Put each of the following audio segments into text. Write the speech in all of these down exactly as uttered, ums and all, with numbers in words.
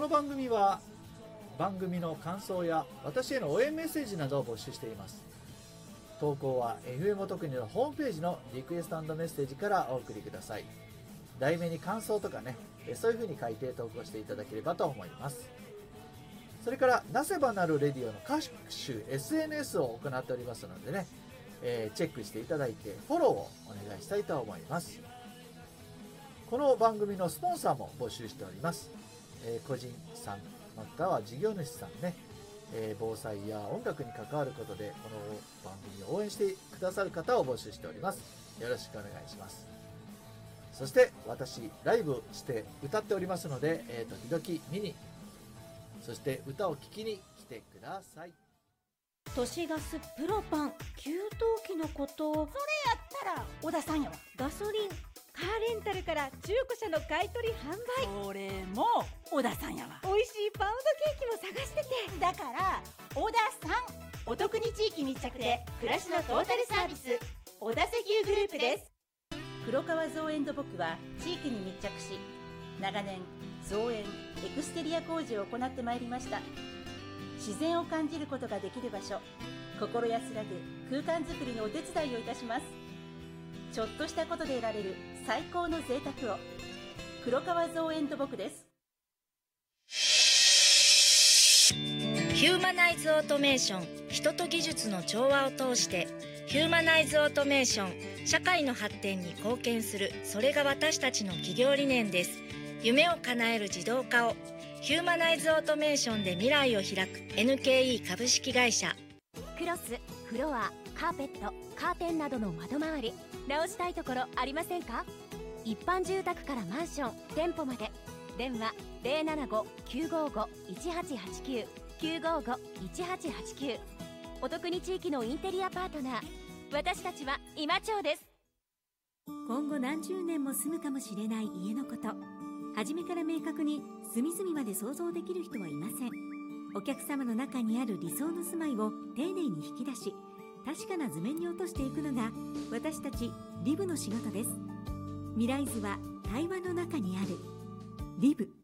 の番組は番組の感想や私への応援メッセージなどを募集しています。投稿は エフエム おとくにのホームページのリクエスト&メッセージからお送りください。題名に感想とかね、そういう風に書いて投稿していただければと思います。それからなせばなるレディオの各種 エスエヌエス を行っておりますのでね、えー、チェックしていただいてフォローをお願いしたいと思います。この番組のスポンサーも募集しております。えー、個人さんまたは事業主さんね、えー、防災や音楽に関わることでこの番組を応援してくださる方を募集しております。よろしくお願いします。そして私ライブして歌っておりますので、えー、時々見に、そして歌を聴きに来てください。 都市ガスプロパン給湯器のこと、それやったら小田さんやわ。ガソリンカーレンタルから中古車の買い取り販売、 それも小田さんやわ。 美味しいパウンドケーキも探してて、 だから小田さん、お得に地域密着で暮らしのトータルサービス、小田石油グループです。黒川造園土木は地域に密着し、長年造園エクステリア工事を行ってまいりました。自然を感じることができる場所、心安らぐ空間づくりのお手伝いをいたします。ちょっとしたことで得られる最高の贅沢を。黒川造園土木です。 ヒューマナイズオートメーション、人と技術の調和を通してヒューマナイズオートメーション、社会の発展に貢献する、それが私たちの企業理念です。夢を叶える自動化をヒューマナイズオートメーションで未来を開く エヌケーイー 株式会社。 クロス、フロア、カーペット、カーテンなどの窓周り、直したいところありませんか？一般住宅からマンション、店舗まで。電話 ゼロななご きゅうごご いちはちはちきゅう きゅうごご いちはちはちきゅう。お得に地域のインテリアパートナー、私たちは今町です。 今後何十年も住むかもしれない家のこと、初めから明確に隅々まで想像できる人はいません。お客様の中にある理想の住まいを丁寧に引き出し、確かな図面に落としていくのが私たちリブの仕事です。未来図は対話の中にある。リブ。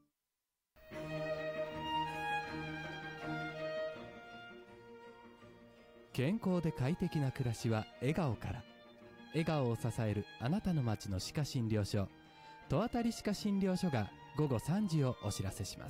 健康で快適な暮らしは笑顔から。笑顔を支えるあなたの街の歯科診療所、戸渡歯科診療所が午後さんじをお知らせします。